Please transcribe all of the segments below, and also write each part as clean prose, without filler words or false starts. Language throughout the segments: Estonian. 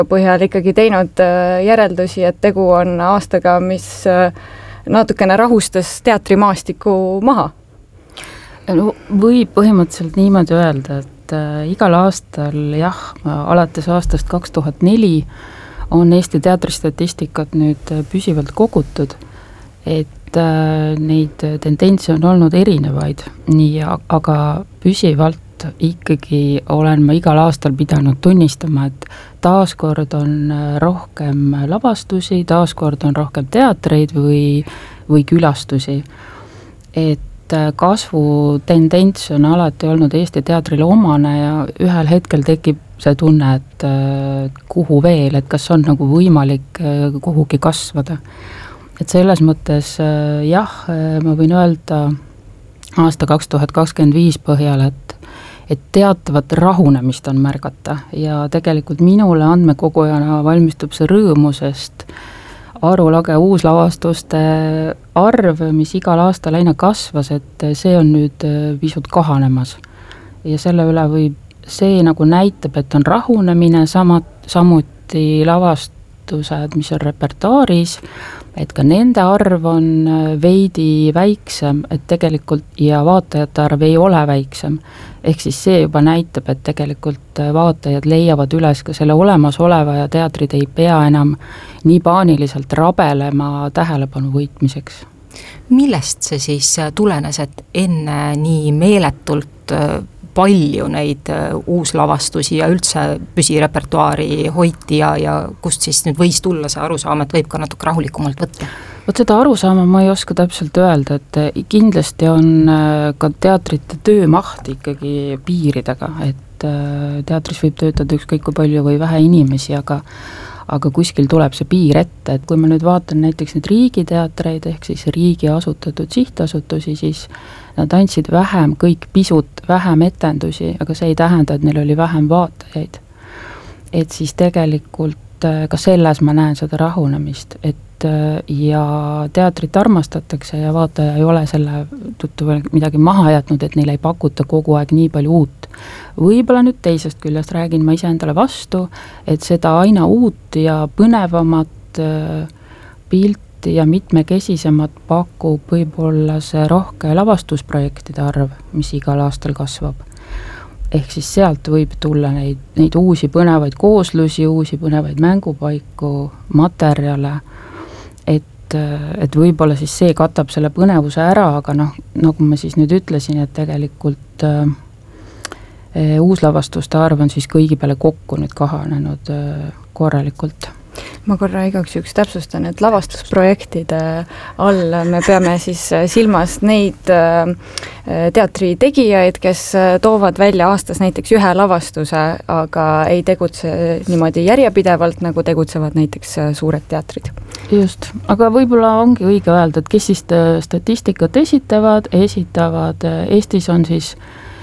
põhjal ikkagi teinud järeldusi, et tegu on aastaga, mis natukene rahustas teatrimaastikku maha? No, võib põhimõtteliselt niimoodi öelda, et igal aastal, jah, alates aastast 2004 on Eesti teatristatistikat nüüd püsivalt kogutud, et neid tendentse on olnud erinevaid, nii, aga püsivalt ikkagi olen ma igal aastal pidanud tunnistama, et taaskord on rohkem lavastusi, taaskord on rohkem teatreid või külastusi. Et kasvutendents on alati olnud Eesti teatrile omane ja ühel hetkel tekib see tunne, et kuhu veel, et kas on nagu võimalik kuhugi kasvada. Et selles mõttes jah, ma võin öelda aasta 2025 põhjal, et teatavat rahunemist on märgata ja tegelikult minule andmekogujana valmistub see rõõmu, sest arulage uuslavastuste arv, mis igal aastal aina kasvas, et see on nüüd pisut kahanemas. Ja selle üle võib see nagu näitab, et on rahunemine, samuti lavastused, mis on repertuaaris, et ka nende arv on veidi väiksem, et tegelikult ja vaatajate arv ei ole väiksem. Ehk siis see juba näitab, et tegelikult vaatajad leiavad üles ka selle olemasoleva ja teatrid ei pea enam nii paaniliselt rabelema tähelepanu võitmiseks. Millest see siis tulenes, et enne nii meeletult palju neid uuslavastusi ja üldse püsirepertuaari hoiti ja kust siis nüüd võis tulla see arusaam, et võib ka natuke rahulikumalt võtta? Vot seda arusaama ma ei oska täpselt öelda, et kindlasti on ka teatrite töömaht ikkagi piiridega, et teatris võib töötada ükskõik kui palju või vähe inimesi, aga kuskil tuleb see piir ette, et kui ma nüüd vaatan näiteks neid riigiteatreid ehk siis riigi asutatud sihtasutusi, siis nad andsid vähem, kõik pisut vähem etendusi, aga see ei tähenda, et neil oli vähem vaatajaid. Et siis tegelikult ka selles ma näen seda rahunemist, et ja teatrit armastatakse ja vaataja ei ole selle tõttu midagi maha jätnud, et neile ei pakuta kogu aeg nii palju uut. Võib-olla nüüd teisest küljest räägin ma iseendale vastu, et seda aina uut ja põnevamat pilti ja mitmekesisemat pakub võib-olla see rohke lavastusprojektide arv, mis igal aastal kasvab. Ehk siis sealt võib tulla neid uusi põnevaid kooslusi, uusi põnevaid mängupaiku, materjale, et võib-olla siis see katab selle põnevuse ära, aga noh, nagu ma siis nüüd ütlesin, et tegelikult uuslavastuste arv on siis kõigi peale kokku nüüd kahanenud korralikult. Ma korra igaks üks täpsustan, et lavastusprojektide all me peame siis silmas neid teatri tegijaid, kes toovad välja aastas näiteks ühe lavastuse, aga ei tegutse niimoodi järjepidevalt, nagu tegutsevad näiteks suured teatrid. Just, aga võib-olla ongi õige öelda, et kes siis statistikat esitavad, Eestis on siis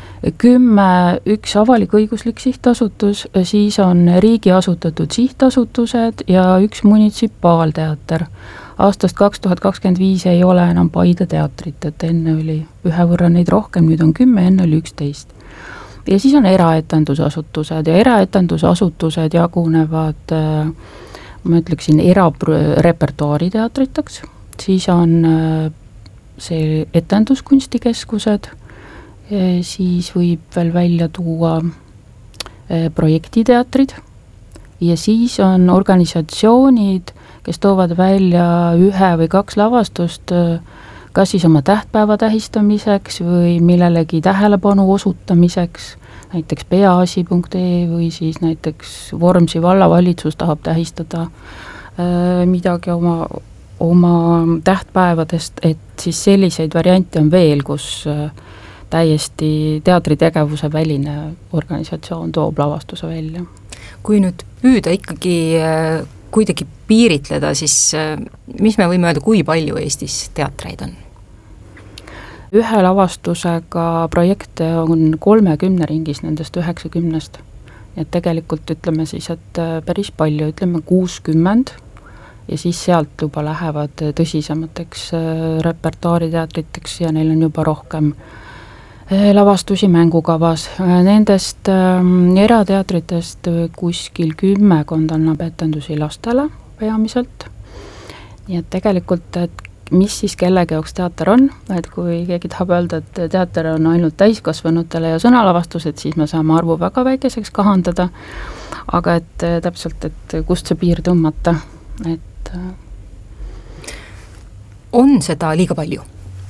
1 avalik-õiguslik sihtasutus, siis on riigi asutatud sihtasutused ja 1 munitsipaalteater. Aastast 2025 ei ole enam Paide teatrit, et enne oli ühe võrra neid rohkem, nüüd on 10, enne oli 11. Ja siis on eraetendusasutused ja eraetendusasutused jagunevad, ma ütleksin, repertuaariteatriteks, siis on see etenduskunstikeskused, siis võib veel välja tuua projektiteatrid ja siis on organisatsioonid, kes toovad välja 1 või 2 lavastust, kas siis oma tähtpäeva tähistamiseks või millelegi tähelepanu osutamiseks, näiteks peaasi.ee või siis näiteks Vormsi vallavalitsus tahab tähistada midagi oma tähtpäevadest, et siis selliseid variante on veel, kus täiesti teatritegevuse väline organisatsioon toob lavastuse välja. Kui nüüd püüda ikkagi kuidagi piiritleda, siis mis me võime öelda, kui palju Eestis teatreid on? Ühe lavastusega projekte on 30 ringis nendest 90. Et tegelikult ütleme siis, et päris palju, ütleme 60 ja siis sealt juba lähevad tõsisemateks repertuaariteatriteks ja neil on juba rohkem lavastusi mängukavas. Nendest erateatritest kuskil 10 annab etendusi lastele peamiselt. Nii et tegelikult, et mis siis kellegi jaoks teater on, et kui keegi tahab öelda, et teater on ainult täiskasvanutele ja sõnalavastused, siis me saame arvu väga väikeseks kahandada, aga et täpselt, et kust see piir tõmmata, et on seda liiga palju?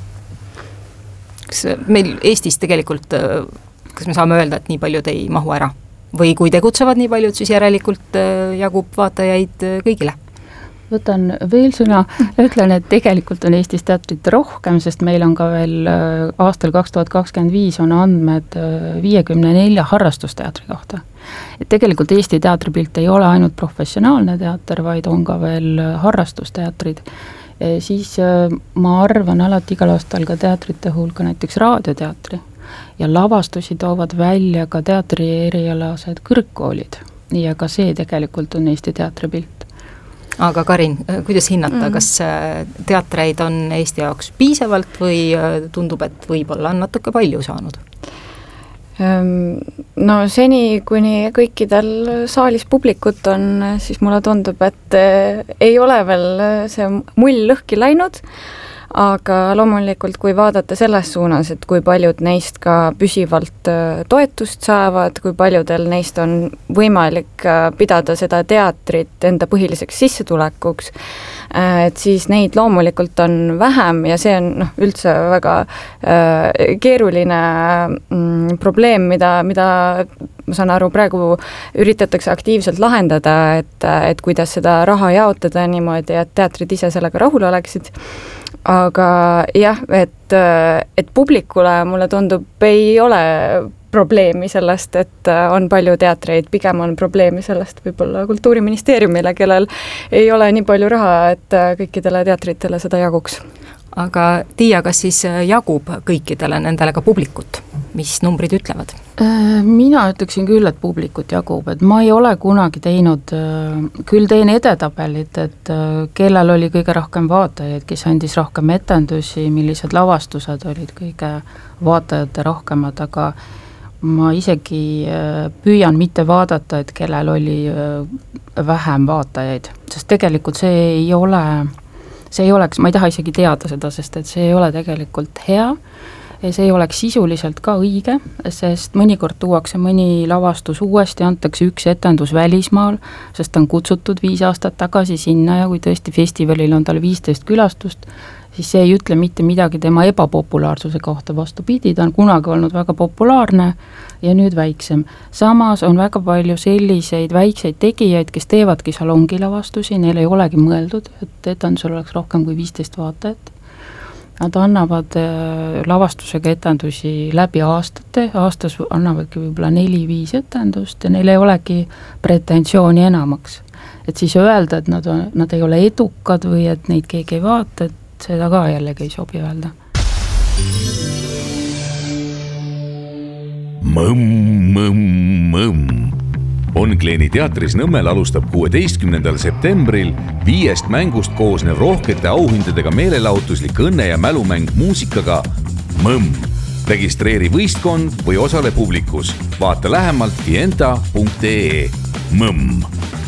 Kas meil Eestis tegelikult, kas me saame öelda, et nii paljud ei mahu ära? Või kui tegutsevad nii paljud, siis järelikult jagub vaatajaid kõigile? Võtan veel sõna, ütlen, et tegelikult on Eestis teatrit rohkem, sest meil on ka veel aastal 2025 on andmed 54 harrastusteatri kohta. Et tegelikult Eesti teatripilt ei ole ainult professionaalne teater, vaid on ka veel harrastusteatrid. Siis ma arvan alati igal aastal ka teatrite hulka näiteks raadioteatri ja lavastusi toovad välja ka teatri erialased kõrgkoolid ja ka see tegelikult on Eesti teatripilt. Aga Karin, kuidas hinnata, kas teatreid on Eesti jaoks piisavalt või tundub, et võib-olla on natuke palju saanud? No seni, kuni kõikidel saalis publikut on, siis mulle tundub, et ei ole veel see mull lõhki läinud, aga loomulikult, kui vaadata selles suunas, et kui paljud neist ka püsivalt toetust saavad, kui paljudel neist on võimalik pidada seda teatrit enda põhiliseks sissetulekuks, et siis neid loomulikult on vähem ja see on üldse väga keeruline probleem, mida ma saan aru, praegu üritatakse aktiivselt lahendada, et kuidas seda raha jaotada niimoodi, et teatrid ise sellega rahul oleksid. Aga jah, et publikule mulle tundub, ei ole probleemi sellest, et on palju teatreid, pigem on probleemi sellest võib-olla Kultuuriministeeriumile, kellel ei ole nii palju raha, et kõikidele teatritele seda jaguks. Aga Tiia, kas siis jagub kõikidele nendele ka publikut? Mis numbrid ütlevad? Mina ütleksin küll, et publikut jagub, et ma ei ole kunagi teinud, küll teen edetabelit, et kellel oli kõige rohkem vaatajaid, kes andis rohkem etendusi, millised lavastused olid kõige vaatajate rohkemad, aga ma isegi püüan mitte vaadata, et kellel oli vähem vaatajaid, sest tegelikult see ei oleks, ma ei taha isegi teada seda, sest et see ei ole tegelikult hea, see ei oleks sisuliselt ka õige, sest mõnikord tuuakse mõni lavastus uuesti, antakse üks etendus välismaal, sest ta on kutsutud 5 aastat tagasi sinna ja kui tõesti festivalil on tal 15 külastust, siis see ei ütle mitte midagi tema ebapopulaarsuse kohta, vastupidi, ta on kunagi olnud väga populaarne ja nüüd väiksem. Samas on väga palju selliseid väikseid tegijaid, kes teevadki salongilavastusi, neil ei olegi mõeldud, et etendusel oleks rohkem kui 15 vaatajat. Nad annavad lavastusega etendusi läbi aastate, aastas annavadki võib-olla 4-5 etendust ja neil ei olegi pretensiooni enamaks. Et siis öelda, et nad ei ole edukad või et neid keegi ei vaata, et seda ka jällegi ei sobi öelda. Mõmm. Onkleeni teatris Nõmmel alustab 16. septembril 5 mängust koosnev rohkete auhindadega meelelahutuslik õnne- ja mälumäng muusikaga Mõmm. Registreeri võistkond või osale publikus. Vaata lähemalt kienta.ee. Mõmm.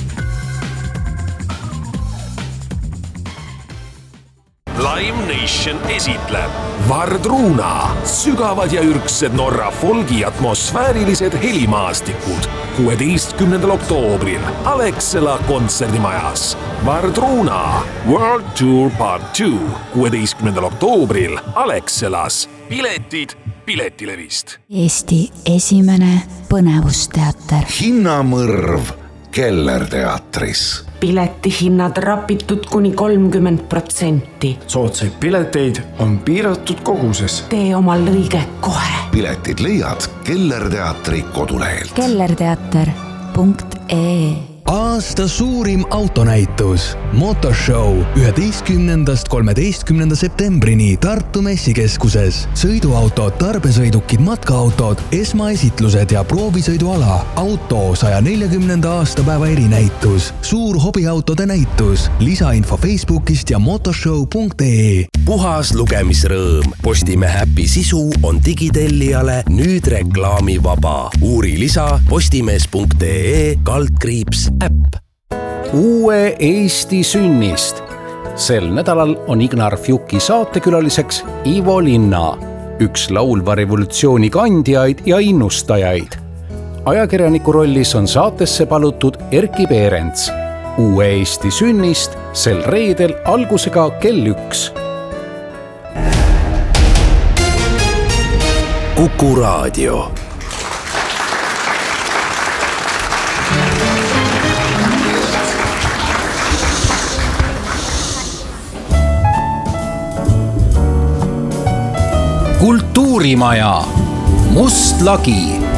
Live Nation esitleb Vardruna, sügavad ja ürgsed Norra folgi atmosfäärilised helimaastikud 16. oktoobril Alexela kontserdimajas. Vardruna World Tour Part 2 16. oktoobril Alexelas. Piletid Piletilevist. Eesti esimene põnevusteater. Hinnamõrv Kellerteatris. Piletihinnad rapitud kuni 30%. Soodsaid pileteid on piiratud koguses. Tee oma lõige kohe. Piletid leiad Kellerteatri kodulehelt. kellerteater.ee Aasta suurim autonäitus Motorshow 11.–13. septembrini Tartu messikeskuses. Sõiduautod, tarbesõidukid, matkaautod, esmaesitlused ja proovisõiduala. Auto 140. aastapäeva erinäitus. Suur hobiautode näitus. Lisainfo Facebookist ja motorshow.ee. Puhas lugemisrõõm. Postimehe äpi sisu on digitellijale nüüd reklaamivaba. Uuri lisa postimees.ee/äpp. Uue Eesti sünnist. Sel nädalal on Ignar Fjuki saatekülaliseks Ivo Linna, üks laulva revolutsiooni kandjaid ja innustajaid. Ajakirjaniku rollis on saatesse palutud Erki Peerents. Uue Eesti sünnist sel reedel algusega kell 1. Kuku Raadio. Kultuurimaja. Must lagi.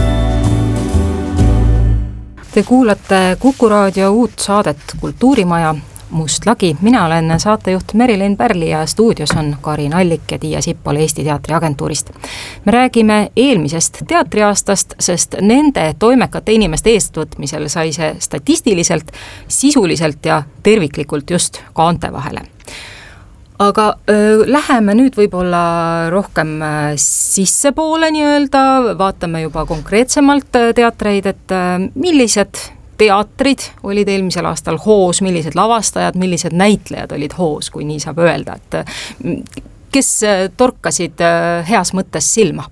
Te kuulate Kuku Raadio uut saadet Kultuurimaja Must lagi. Mina olen saatejuht Merilin Pärli ja stuudios on Karin Allik ja Tiia Sippol Eesti Teatriagentuurist. Me räägime eelmisest teatriaastast, sest nende toimekate inimeste eestvõtmisel sai see statistiliselt, sisuliselt ja terviklikult just kaante vahele. Aga läheme nüüd võib-olla rohkem sissepoole nii-öelda, vaatame juba konkreetsemalt teatreid, et millised teatrid olid eelmisel aastal hoos, millised lavastajad, millised näitlejad olid hoos, kui nii saab öelda, et kes torkasid heas mõttes silma?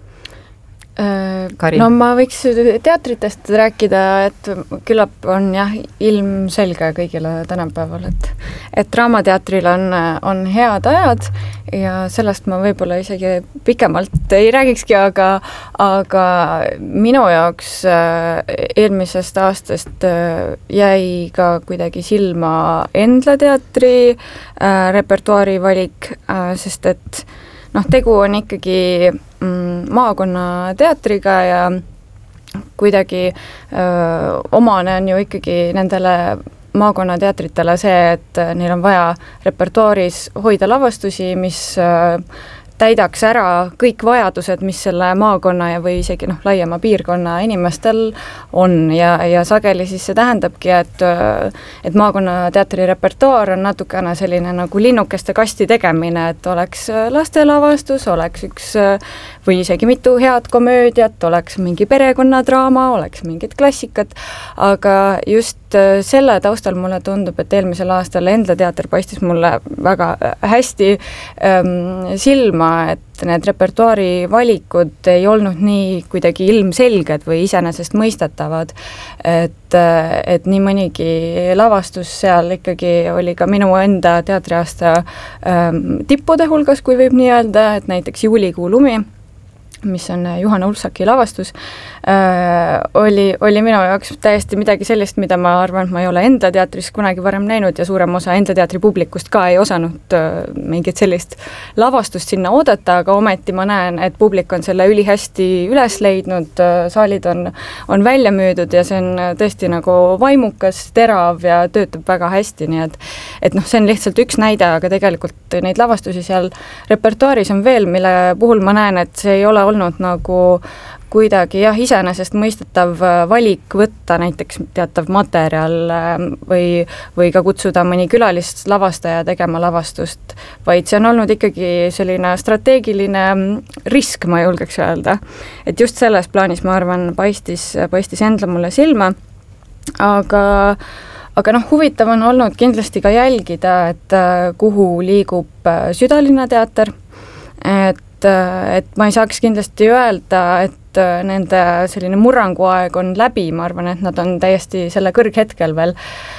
Karin. No ma võiks teatritest rääkida, et küllap on jah ilmselge kõigile tänapäeval, et Draamateatril on head ajad ja sellest ma võib-olla isegi pikemalt ei räägikski, aga minu jaoks eelmisest aastast jäi ka kuidagi silma Endla teatri repertuaari valik, sest et tegu on ikkagi maakonnateatriga ja kuidagi omane on ju ikkagi nendele maakonnateatritele see, et neil on vaja repertuaaris hoida lavastusi, mis täidaks ära kõik vajadused, mis selle maakonna ja või isegi laiema piirkonna inimestel on ja sageli siis see tähendabki, et maakonnateatri repertuaar on natukene selline nagu linnukeste kasti tegemine, et oleks lastelavastus, oleks üks või isegi mitu head komöödiat, oleks mingi perekonnadraama, oleks mingid klassikat, aga just selle taustal mulle tundub, et eelmisel aastal Endla teater paistis mulle väga hästi silma, et need repertuaari valikud ei olnud nii kuidagi ilmselged või iseenesest mõistetavad, et nii mõnigi lavastus seal ikkagi oli ka minu enda teatriaasta tippude hulgas, kui võib nii öelda, et näiteks Juulikuu lumi, mis on Juhana Ulfsaki lavastus, oli minu jaoks täiesti midagi sellist, mida ma arvan, et ma ei ole Endla teatris kunagi varem näinud ja suurem osa Endla teatri publikust ka ei osanud mingit sellist lavastust sinna oodata, aga ometi ma näen, et publik on selle ülihästi üles leidnud, saalid on välja müüdud ja see on tõesti nagu vaimukas, terav ja töötab väga hästi, nii et see on lihtsalt üks näide, aga tegelikult neid lavastusi seal repertuaaris on veel, mille puhul ma näen, et see ei ole olnud nagu kuidagi iseenesest mõistetav valik võtta näiteks teatav materjal või ka kutsuda mõni külalist lavastaja tegema lavastust, vaid see on olnud ikkagi selline strateegiline risk, ma julgeks öelda. Et just selles plaanis, ma arvan, paistis Endla mulle silma, aga huvitav on olnud kindlasti ka jälgida, et kuhu liigub Südalinna teater, et ma ei saaks kindlasti öelda, et nende selline murranguaeg on läbi, ma arvan, et nad on täiesti selle kõrghetkel veel,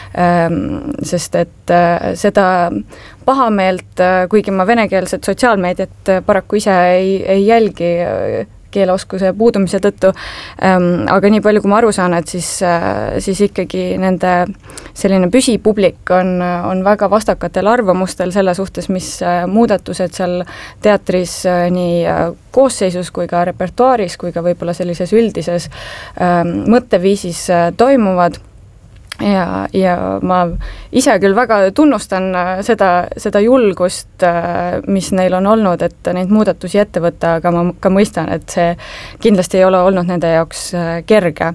sest et seda pahameelt, kuigi ma venekeelset sotsiaalmeediat paraku ise ei jälgi keeleoskuse puudumise tõttu, aga nii palju, kui ma aru saan, et siis ikkagi nende selline püsipublik on väga vastakatel arvamustel selle suhtes, mis muudatused seal teatris nii koosseisus kui ka repertuaaris kui ka võib-olla sellises üldises mõtteviisis toimuvad. ja ma ise küll väga tunnustan seda julgust, mis neil on olnud, et neid muudatusi ette võtta, aga ma ka mõistan, et see kindlasti ei ole olnud nende jaoks kerge.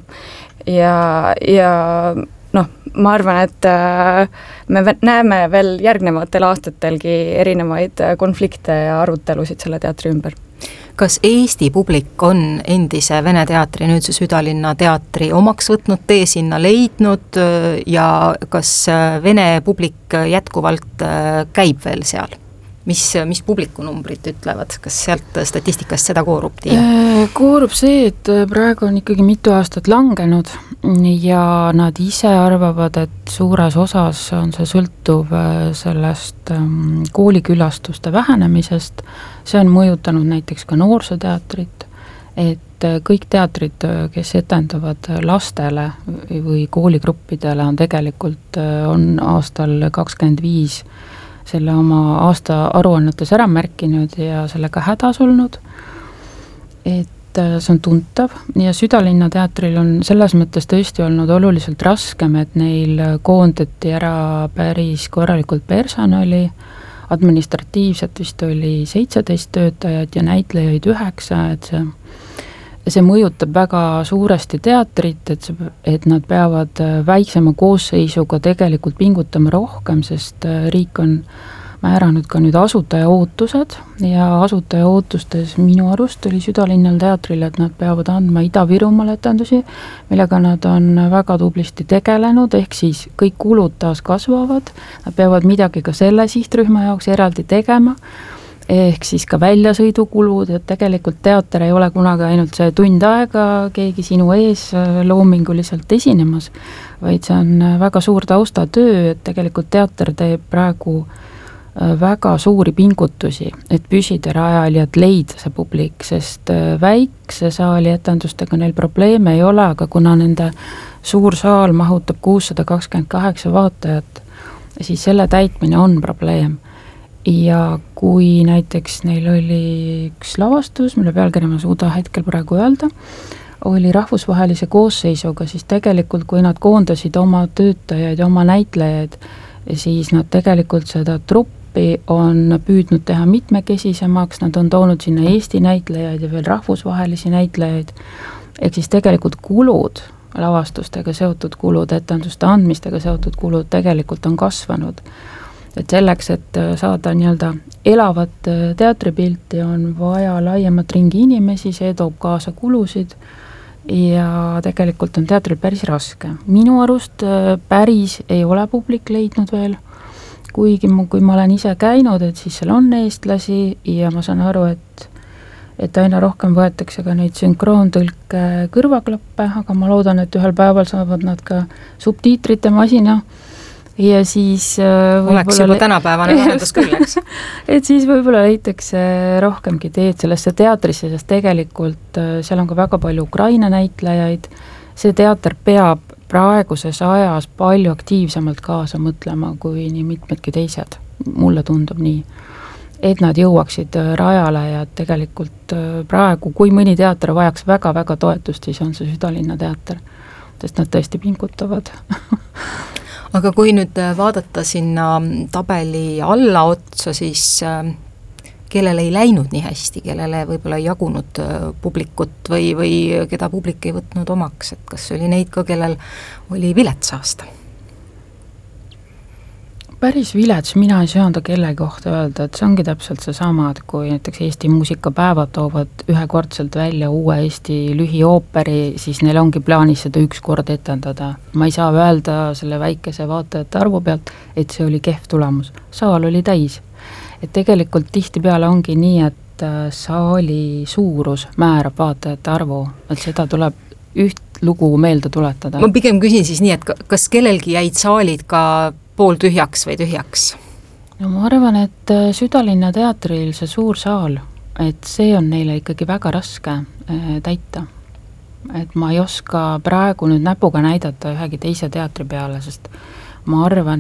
Ja noh, ma arvan, et me näeme veel järgnevatel aastatelgi erinevaid konflikte ja arutelusid selle teatri ümber. Kas Eesti publik on endise Vene teatri, nüüdse Südalinna teatri omaks võtnud, tee sinna leidnud ja kas Vene publik jätkuvalt käib veel seal? Mis publikunumbrid ütlevad, kas sealt statistikast seda koorub? Koorub see, et praegu on ikkagi mitu aastat langenud ja nad ise arvavad, et suures osas on see sõltuv sellest koolikülastuste vähenemisest. See on mõjutanud näiteks ka noorsooteatrit, et kõik teatrid, kes etendavad lastele või kooligruppidele on tegelikult on aastal 25 selle oma aasta aruannetes ära märkinud ja sellega hädas olnud, et see on tuntav ja Südalinna teatril on selles mõttes tõesti olnud oluliselt raskem, et neil koondati ära päris korralikult personali, administratiivselt vist oli 17 töötajat ja näitlejaid 9, et see mõjutab väga suuresti teatrit, et nad peavad väiksema koosseisuga tegelikult pingutama rohkem, sest riik on määranud ka nüüd asutaja ootused ja asutaja ootustes minu arust oli Südalinnal teatril, et nad peavad andma Ida-Virumaal etendusi, millega nad on väga tublisti tegelenud, ehk siis kõik kulud taas kasvavad, nad peavad midagi ka selle sihtrühma jaoks eraldi tegema, ehk siis ka väljasõidukulud, et tegelikult teater ei ole kunagi ainult see tund aega keegi sinu ees loominguliselt esinemas, vaid see on väga suur taustatöö, et tegelikult teater teeb praegu väga suuri pingutusi, et püsida rajal ja et leida see publik, sest väikse saali etendustega neil probleeme ei ole, aga kuna nende suur saal mahutab 628 vaatajat, siis selle täitmine on probleem. Ja kui näiteks neil oli üks lavastus, mille pealkirja ma suuda hetkel praegu öelda, oli rahvusvahelise koosseisuga, siis tegelikult kui nad koondasid oma töötajaid ja oma näitlejaid, siis nad tegelikult seda truppi on püüdnud teha mitmekesisemaks, nad on toonud sinna Eesti näitlejaid ja veel rahvusvahelisi näitlejaid, ehk siis tegelikult kulud, lavastustega seotud kulud, etenduste andmistega seotud kulud tegelikult on kasvanud. Et selleks, et saada nii-öelda elavat teatripilti, on vaja laiemat ringi inimesi, see toob kaasa kulusid ja tegelikult on teatril päris raske. Minu arust päris ei ole publik leidnud veel, kuigi kui ma olen ise käinud, et siis seal on eestlasi ja ma saan aru, et aina rohkem võetakse ka neid sünkroontõlke kõrvaklappe, aga ma loodan, et ühel päeval saavad nad ka subtiitrite masina ja siis oleks juba tänapäevane lahendus küll, eks? Et siis võib-olla leitakse rohkemgi teed sellesse teatrisse, sest tegelikult seal on ka väga palju Ukraina näitlejaid, see teater peab praeguses ajas palju aktiivsemalt kaasa mõtlema kui nii mitmedki teised, mulle tundub nii, et nad jõuaksid rajale ja tegelikult praegu, kui mõni teater vajaks väga-väga toetust, siis on see Südalinna teater, sest nad tõesti pingutavad. Aga kui nüüd vaadata sinna tabeli alla otsa, siis kellele ei läinud nii hästi, kellele võib-olla ei jagunud publikut või keda publik ei võtnud omaks, et kas oli neid ka, kellel oli vilets aasta? Päris vilets mina ei söanda kelle kohta öelda, et see ongi täpselt seesama, et kui näiteks Eesti muusikapäevad toovad ühekordselt välja uue Eesti lühiooperi, siis neil ongi plaanis seda üks kord etendada. Ma ei saa öelda selle väikese vaatajate arvu pealt, et see oli kehv tulemus. Saal oli täis. Et tegelikult tihtipeale ongi nii, et saali suurus määrab vaatajate arvu, et seda tuleb üht lugu meelde tuletada. Ma pigem küsin siis nii, et kas kellelgi jäid saalid ka pool tühjaks või tühjaks? No ma arvan, et Südalinna teatril see suur saal, et see on neile ikkagi väga raske täita. Et ma ei oska praegu nüüd näpuga näidata ühegi teise teatri peale, sest ma arvan, et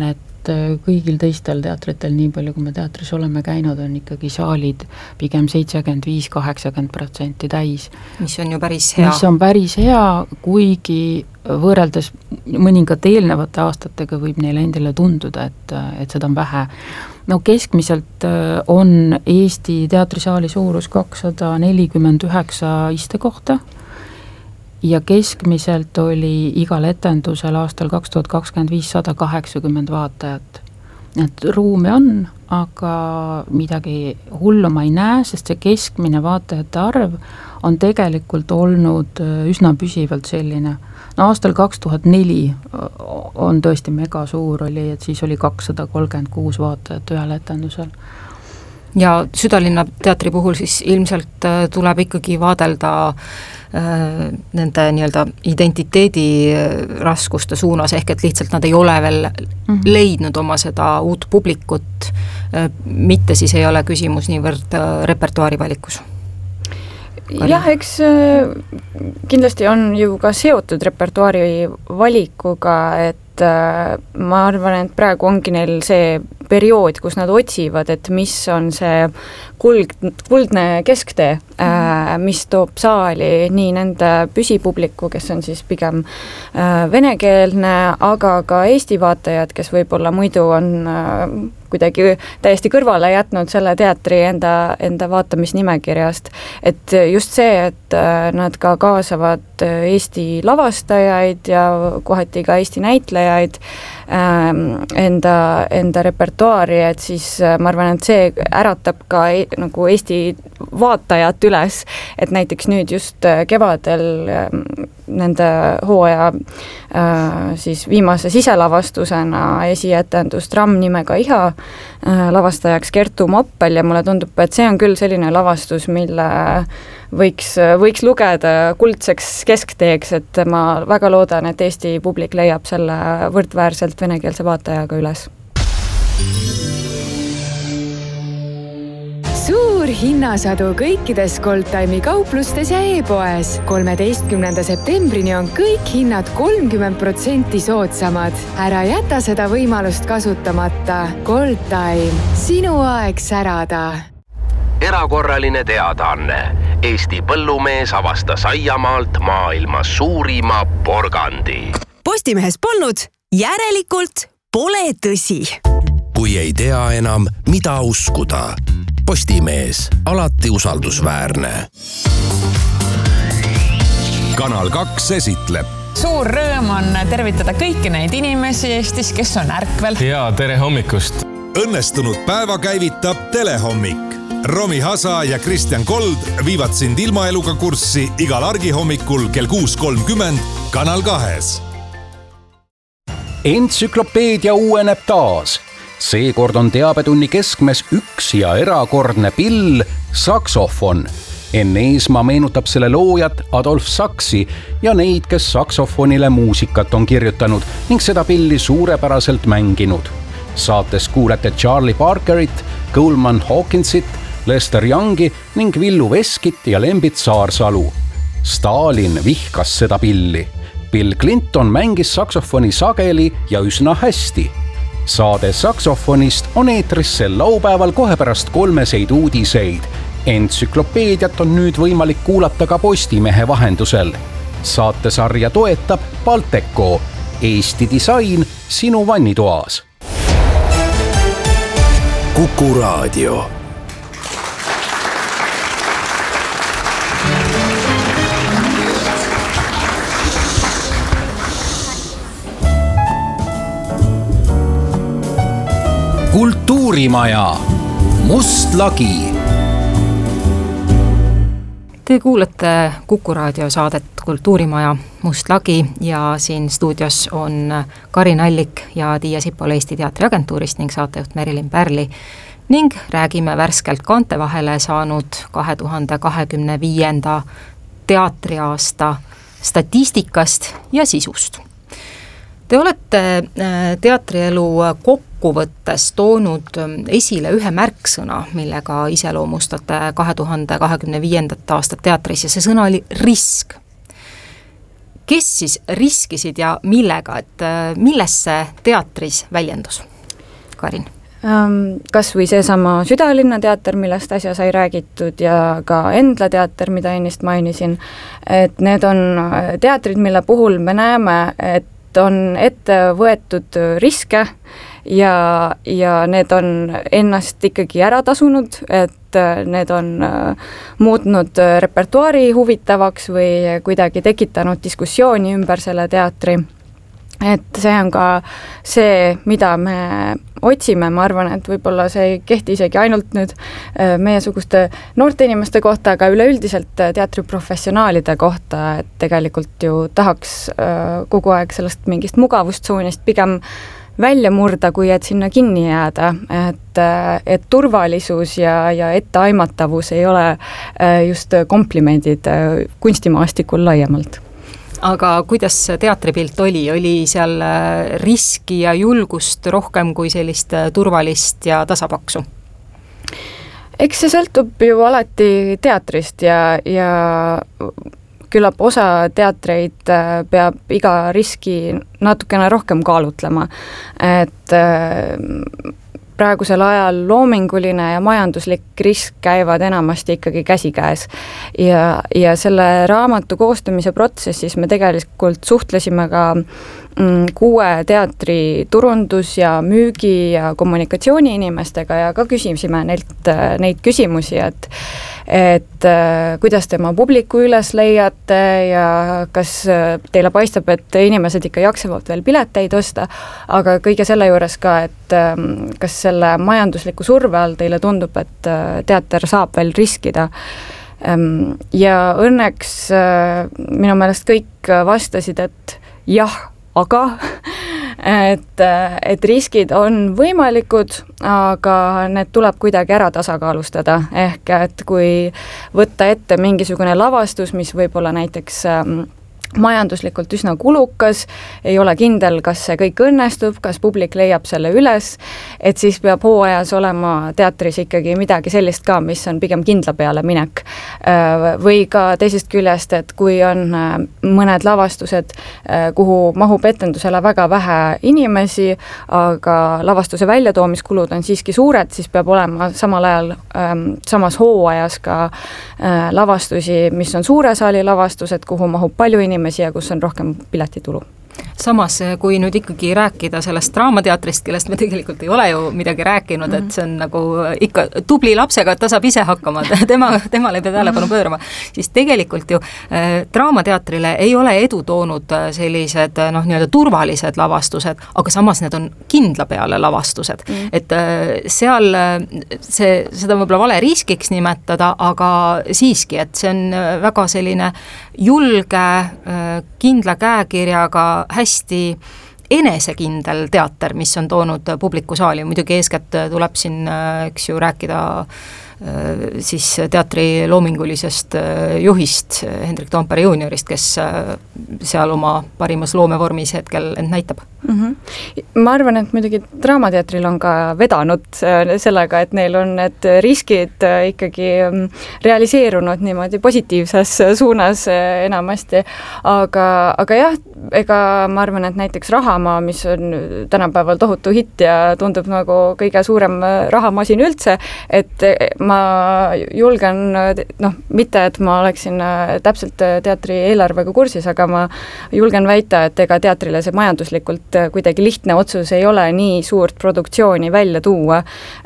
kõigil teistel teatritel, nii palju kui me teatris oleme käinud, on ikkagi saalid pigem 75-80% täis. Mis on ju päris hea. Mis on päris hea, kuigi võrreldes mõningate eelnevate aastatega võib neile endile tunduda, et seda on vähe. No keskmiselt on Eesti teatrisaali suurus 249 istekohta ja keskmiselt oli igal etendusel aastal 2025 180 vaatajat. Et ruumi on, aga midagi hullu ma ei näe, sest see keskmine vaatajate arv on tegelikult olnud üsna püsivalt selline. No aastal 2004 on tõesti mega suur oli, et siis oli 236 vaatajat ühel etendusel. Ja Südalinna teatri puhul siis ilmselt tuleb ikkagi vaadelda nende nii-öelda identiteedi raskuste suunas, ehk et lihtsalt nad ei ole veel leidnud oma seda uut publikut, mitte siis ei ole küsimus niivõrd repertuaari valikus. Jah, eks kindlasti on ju ka seotud repertuaari valikuga, et ma arvan, et praegu ongi neil see periood, kus nad otsivad, et mis on see kuldne kesktee, mis toob saali nii nende püsipubliku, kes on siis pigem venekeelne, aga ka Eesti vaatajad, kes võib-olla muidu on kuidagi täiesti kõrvale jätnud selle teatri enda vaatamisnimekirjast. Et just see, et nad ka kaasavad Eesti lavastajaid ja kohati ka Eesti näitlejaid enda repertuaari, et siis ma arvan, et see äratab ka nagu Eesti vaatajat üles, et näiteks nüüd just kevadel nende hooaja siis viimase siselavastusena esietendus Tramm nimega Iha lavastajaks Kertu Moppel ja mulle tundub, et see on küll selline lavastus, mille võiks lugeda kuldseks keskteeks, et ma väga loodan, et Eesti publik leiab selle võrdväärselt venekeelse vaatajaga üles. Suur hinnasadu kõikides Goldtime'i kauplustes ja e-poes. 13. septembrini on kõik hinnad 30% soodsamad. Ära jäta seda võimalust kasutamata. Goldtime, sinu aeg särada. Erakorraline teadaanne. Eesti põllumees avastas aiamaalt maailma suurima porgandi. Postimehes polnud, järelikult pole tõsi. Kui ei tea enam, mida uskuda. Postimees, alati usaldusväärne. Kanal 2 esitleb. Suur rõõm on tervitada kõiki neid inimesi Eestis, kes on ärkvel. Ja tere hommikust. Õnnestunud päeva käivitab Telehommik. Romi Hasa ja Kristjan Kold viivad sind ilmaeluga kurssi igal argihommikul kell 6.30 Kanal 2. Entsüklopeedia uueneb taas. Seekord on teabetunni keskmes üks ja erakordne pill, saksofon. Enn Eesmaa meenutab selle loojat Adolf Saksi ja neid, kes saksofonile muusikat on kirjutanud ning seda pilli suurepäraselt mänginud. Saates kuulete Charlie Parkerit, Coleman Hawkinsit, Lester Youngi ning Villu Veskit ja Lembit Saarsalu. Stalin vihkas seda pilli. Bill Clinton mängis saksofoni sageli ja üsna hästi. Saade saksofonist on eetris sel laupäeval kohe pärast 3 uudiseid. Entsüklopeediat on nüüd võimalik kuulata ka Postimehe vahendusel. Saatesarja toetab Balteco, Eesti disain sinu vannitoas. Kuku Raadio. Kultuurimaja, Must lagi. Te kuulete Kuku Raadio saadet Kultuurimaja, Must lagi ja siin stuudios on Karin Allik ja Tiia Sipol Eesti Teatriagentuurist ning saatejuht Merilin Pärli ning räägime värskelt kaante vahele saanud 2025. teatriaasta statistikast ja sisust. Te olete teatrielu kokkuvõttes toonud esile ühe märksõna, millega iseloomustate 2025. aastat teatris ja see sõna oli risk. Kes siis riskisid ja millega, et milles see teatris väljendus? Karin? Kas või seesama Südalinna teater, millest äsja sai räägitud ja ka Endla teater, mida ennist mainisin, et need on teatrid, mille puhul me näeme, et on ette võetud riske ja need on ennast ikkagi ära tasunud, et need on muutnud repertuaari huvitavaks või kuidagi tekitanud diskussiooni ümber selle teatri. Et see on ka see, mida me otsime, ma arvan, et võib-olla see ei kehti isegi ainult nüüd meiesuguste noorte inimeste kohta, aga üleüldiselt teatriprofessionaalide kohta, et tegelikult ju tahaks kogu aeg sellest mingist mugavustsoonist pigem välja murda, kui et sinna kinni jääda, et turvalisus ja etteaimatavus ei ole just komplimendid kunstimaastikul laiemalt. Aga kuidas teatripilt oli seal riski ja julgust rohkem kui sellist turvalist ja tasapaksu? Eks see sõltub ju alati teatrist ja küllap osa teatreid peab iga riski natukene rohkem kaalutlema, et praegusel ajal loominguline ja majanduslik risk käivad enamasti ikkagi käsikäes ja selle raamatu koostamise protsessis me tegelikult suhtlesime ka 6 teatri turundus- ja müügi- ja kommunikatsiooni inimestega ja ka küsisime neilt neid küsimusi, et kuidas te oma publiku üles leiate ja kas teile paistab, et inimesed ikka jaksavad veel pileteid osta, aga kõige selle juures ka, et kas selle majandusliku surve all teile tundub, et teater saab veel riskida. Ja õnneks minu meelest kõik vastasid, et jah, aga et riskid on võimalikud, aga need tuleb kuidagi ära tasakaalustada, ehk et kui võtta ette mingisugune lavastus, mis võib-olla näiteks majanduslikult üsna kulukas, ei ole kindel, kas see kõik õnnestub, kas publik leiab selle üles, et siis peab hooajas olema teatris ikkagi midagi sellist ka, mis on pigem kindla peale minek. Või ka teisest küljest, et kui on mõned lavastused, kuhu mahub etendusele väga vähe inimesi, aga lavastuse väljatoomiskulud on siiski suured, siis peab olema samal ajal samas hooajas ka lavastusi, mis on suure saali lavastused, kuhu mahub palju inimesi ja kus on rohkem piletitulu. Samas, kui nüüd ikkagi rääkida sellest draamateatrist, kellest me tegelikult ei ole ju midagi rääkinud, et see on nagu ikka tubli lapsega, et ta saab ise hakkama, temale ei pea tähelepanu pöörama, siis tegelikult ju draamateatrile ei ole edu toonud sellised nii-öelda turvalised lavastused, aga samas need on kindla peale lavastused. Et seal seda võib-olla vale riskiks nimetada, aga siiski, et see on väga selline julge, kindla käekirjaga, hästi enesekindel teater, mis on toonud publiku saali, muidugi eeskätt tuleb siin, eks ju, rääkida siis teatri loomingulisest juhist Hendrik Toompere juuniorist, kes seal oma parimas loomevormis hetkel end näitab. Ma arvan, et muidugi draamateatril on ka vedanud sellega, et neil on need riskid ikkagi realiseerunud niimoodi positiivses suunas enamasti, aga jah, ega ma arvan, et näiteks Rahamaa, mis on tänapäeval tohutu hitt ja tundub nagu kõige suurem rahamasin üldse, et ma julgen, mitte et ma oleksin täpselt teatri eelarvega kursis, aga ma julgen väita, et ega teatrile see majanduslikult kuidagi lihtne otsus ei ole nii suurt produktsiooni välja tuua,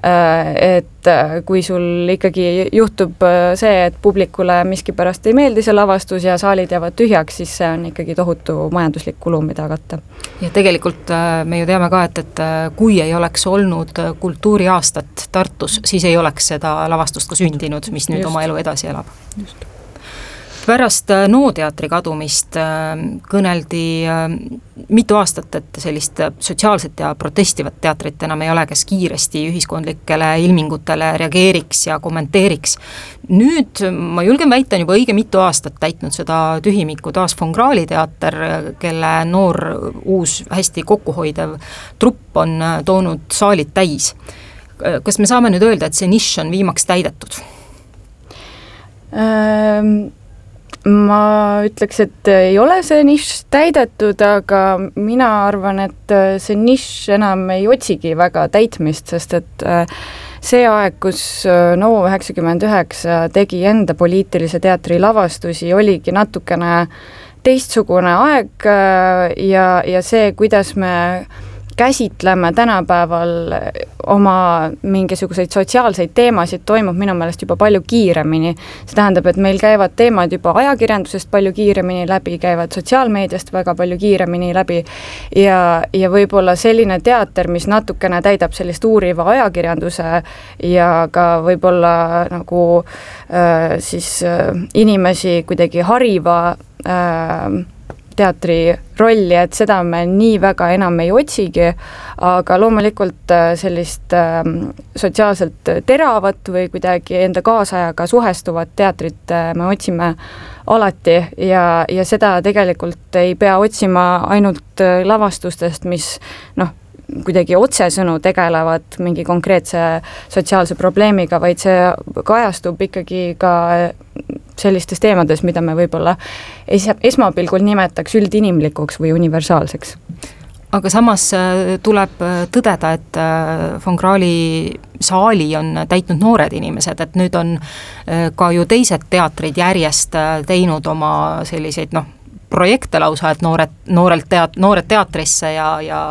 et kui sul ikkagi juhtub see, et publikule miskipärast ei meeldi see lavastus ja saalid jäävad tühjaks, siis see on ikkagi tohutu majanduslik kulu, mida katta. Ja tegelikult me ju teame ka, et kui ei oleks olnud kultuuriaastat Tartus, siis ei oleks seda lavastust ka sündinud, mis nüüd oma elu edasi elab. Just. Pärast NO teatri kadumist kõneldi mitu aastat, et sellist sotsiaalset ja protestivat teatrit enam ei ole, kes kiiresti ühiskondlikele ilmingutele reageeriks ja kommenteeriks. Nüüd ma julgen väita, on juba õige mitu aastat täitnud seda tühimikku taas von Krahli teater, kelle noor, uus, hästi kokkuhoidev trupp on toonud saalid täis. Kas me saame nüüd öelda, et see nišš on viimaks täidetud? ma ütleks, et ei ole see nišš täidetud, aga mina arvan, et see nišš enam ei otsigi väga täitmist, sest et see aeg, kus Novo 99 tegi enda poliitilise teatri lavastusi, oligi natukene teistsugune aeg ja see, kuidas me käsitleme tänapäeval oma mingisuguseid sotsiaalseid teemasid, toimub minu meelest juba palju kiiremini. See tähendab, et meil käivad teemad juba ajakirjandusest palju kiiremini läbi, käivad sotsiaalmeediast väga palju kiiremini läbi ja võib-olla selline teater, mis natukene täidab sellist uuriva ajakirjanduse ja ka võib-olla nagu inimesi kuidagi hariva teatri rolli, et seda me nii väga enam ei otsigi, aga loomulikult sellist sotsiaalselt teravat või kuidagi enda kaasajaga suhestuvat teatrit me otsime alati ja seda tegelikult ei pea otsima ainult lavastustest, mis kuidagi otsesõnu tegelevad mingi konkreetse sotsiaalse probleemiga, vaid see kajastub ikkagi ka sellistes teemades, mida me võib-olla esmapilgul nimetaks üldinimlikuks või universaalseks. Aga samas tuleb tõdeda, et Von Krahli saali on täitnud noored inimesed, et nüüd on ka ju teised teatrid järjest teinud oma selliseid projekte lausa, et noored teatrisse ja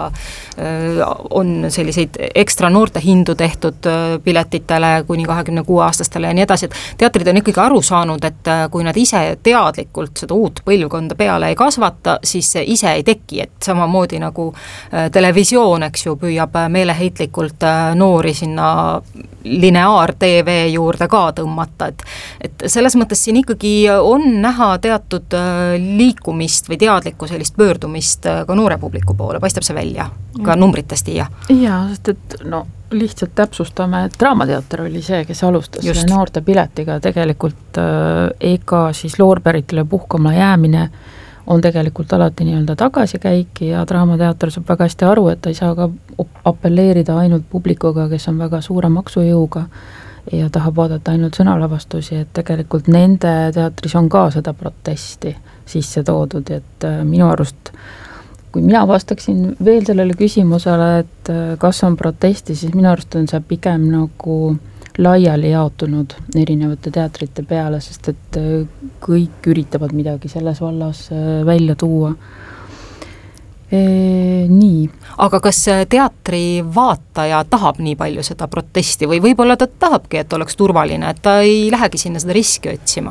on selliseid ekstra noorte hindu tehtud piletitele kuni 26-aastastele ja nii edasi, et teatrid on ikkagi aru saanud, et kui nad ise teadlikult seda uut põlvkonda peale ei kasvata, siis see ise ei teki, et samamoodi nagu televisioon, eks ju, püüab meeleheitlikult noori sinna lineaar-TV juurde ka tõmmata, et selles mõttes siin ikkagi on näha teatud liikumist või teadlikku sellist pöördumist ka noore publiku poole, paistab see välja, ka numbritest ja. Jaa, sest et lihtsalt täpsustame, et Draamateater oli see, kes alustas just selle noorte piletiga, tegelikult ega siis loorberitele puhkama jäämine on tegelikult alati nii-öelda tagasikäik ja Draamateater saab väga hästi aru, et ta ei saa ka apelleerida ainult publikuga, kes on väga suure maksujõuga ja tahab vaadata ainult sõnalavastusi, et tegelikult nende teatris on ka seda protesti sisse toodud, et minu arust, kui mina vastaksin veel sellele küsimusele, et kas on protesti, siis minu arust on see pigem nagu laiali jaotunud erinevate teatrite peale, sest et kõik üritavad midagi selles vallas välja tuua. Nii. Aga kas teatri vaataja tahab nii palju seda protesti või võib-olla ta tahabki, et oleks turvaline, et ta ei lähegi sinna seda riski otsima?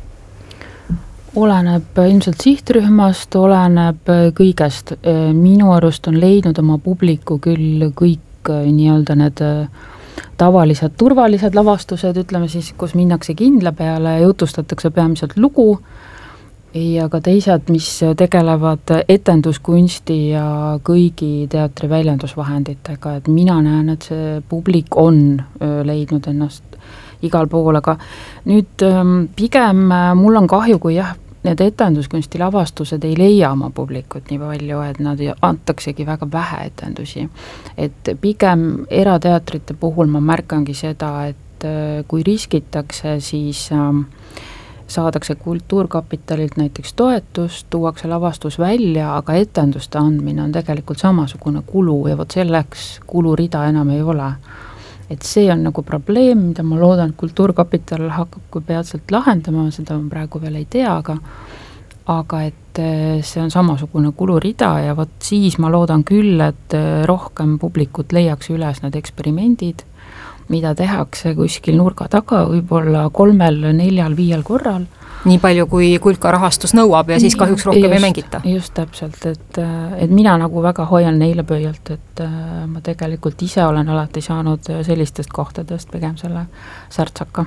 Oleneb ilmselt sihtrühmast, oleneb kõigest. Minu arust on leidnud oma publiku küll kõik nii-öelda need tavalised turvalised lavastused, ütleme siis, kus minnakse kindla peale ja jutustatakse peamiselt lugu ja ka teised, mis tegelevad etenduskunsti ja kõigi teatri väljendusvahenditega, et mina näen, et see publik on leidnud ennast igal pool, aga nüüd pigem mul on kahju, kui need etenduskunsti lavastused ei leia oma publikut nii palju, et nad antaksegi väga vähe etendusi. Et pigem erateatrite puhul ma märkangi seda, et kui riskitakse, siis saadakse Kultuurkapitalilt näiteks toetust, tuuakse lavastus välja, aga etenduste andmine on tegelikult samasugune kulu ja vot selleks kulurida enam ei ole. Et see on nagu probleem, mida ma loodan, et Kultuurkapital hakkab kui peatselt lahendama, seda ma praegu veel ei tea, aga et see on samasugune kulurida ja vot siis ma loodan küll, et rohkem publikut leiaks üles need eksperimendid, mida tehakse kuskil nurga taga, võib-olla 3, 4, 5 korral. Nii palju, kui kulka rahastus nõuab ja siis kahjuks rohkem ei mängita. Just täpselt, et mina nagu väga hoian neile pöialt, et ma tegelikult ise olen alati saanud sellistest kohtadest pigem selle särtsaka.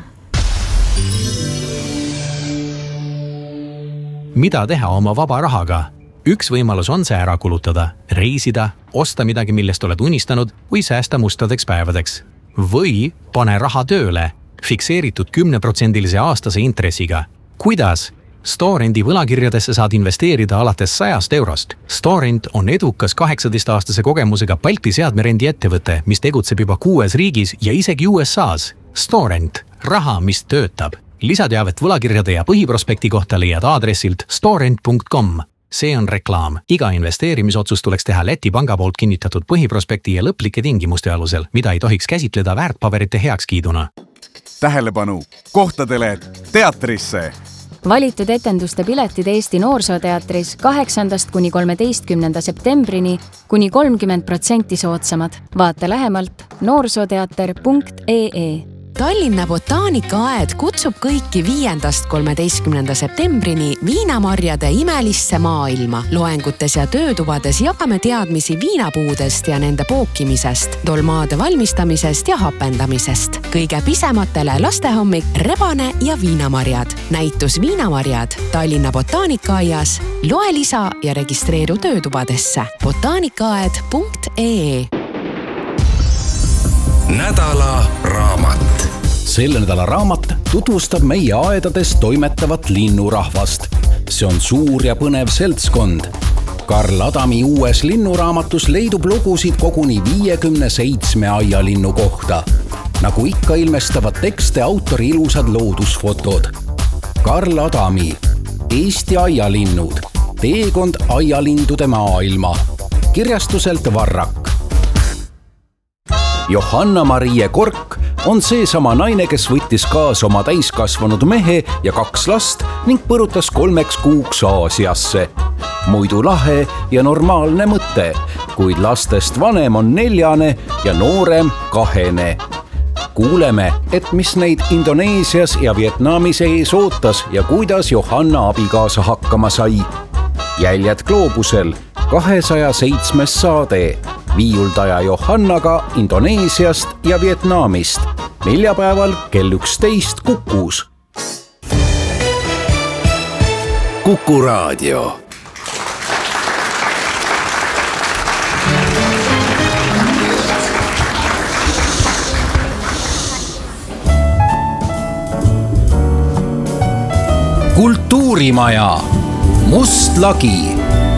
Mida teha oma vaba rahaga? Üks võimalus on see ära kulutada, reisida, osta midagi, millest oled unistanud või säästa mustadeks päevadeks. Või pane raha tööle, fikseeritud 10% aastase intressiga. Kuidas? Storendi võlakirjadesse saad investeerida alates 100 eurost. Storend on edukas 18-aastase kogemusega Balti seadmerendi ettevõte, mis tegutseb juba 6 riigis ja isegi USAs. Storend, raha, mis töötab. Lisateavet võlakirjade ja põhiprospekti kohta leiad aadressilt storent.com. See on reklaam. Iga investeerimisotsus tuleks teha Läti panga poolt kinnitatud põhiprospekti ja lõplike tingimuste alusel, mida ei tohiks käsitleda väärtpaberite heakskiiduna. Tähelepanu! Kohtadele teatrisse! Valitud etenduste piletid Eesti Noorsooteatris 8. kuni 13. septembrini kuni 30% soodsamad. Vaata lähemalt noorsooteater.ee. Tallinna botaanikaaed kutsub kõiki 5.–13. septembrini viinamarjade imelisse maailma. Loengutes ja töötubades jagame teadmisi viinapuudest ja nende pookimisest, dolmaade valmistamisest ja hapendamisest. Kõige pisematele lastehommik, rebane ja viinamarjad. Näitus Viinamarjad Tallinna botaanikaaias. Loe lisa ja registreeru töötubadesse. botaanikaaed.ee. Nädala raamat. Selle nädala raamat tutvustab meie aedades toimetavat linnurahvast. See on suur ja põnev seltskond. Karl Adami uues linnuraamatus leidub lugusid koguni 57 aialinnu kohta. Nagu ikka ilmestavad tekste autori ilusad loodusfotod. Karl Adami, Eesti aialinnud, teekond aialindude maailma. Kirjastuselt Varrak. Johanna-Marie Kork on seesama naine, kes võttis kaasa oma täiskasvanud mehe ja 2 last ning põrutas 3 kuuks Aasiasse. Muidu lahe ja normaalne mõte, kuid lastest vanem on 4 ja noorem 2. Kuuleme, et mis neid Indoneesias ja Vietnamis ees ootas ja kuidas Johanna abikaasa hakkama sai. Jäljed gloobusel 207 saade. Viiuldaja Johannaga Indoneesiast ja Vietnamist. Neljapäeval kell 11 Kukus. Kuku Raadio. Kultuurimaja. Must lagi.